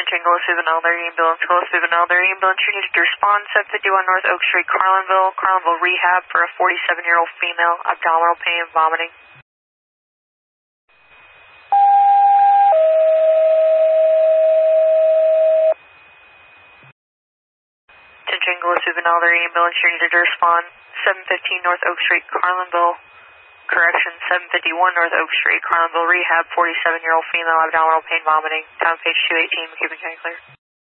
Tango Juvenile, their ambulance, Close Juvenile, their ambulance, you need to respond 751 North Oak Street, Carlinville rehab for a 47-year-old female, abdominal pain and vomiting. Tango Juvenile, their ambulance, you need to respond 715 North Oak Street, Carlinville, correction, 751 North Oak Street, Carlinville rehab, 47-year-old female, abdominal pain, vomiting, time page 218, keeping clear.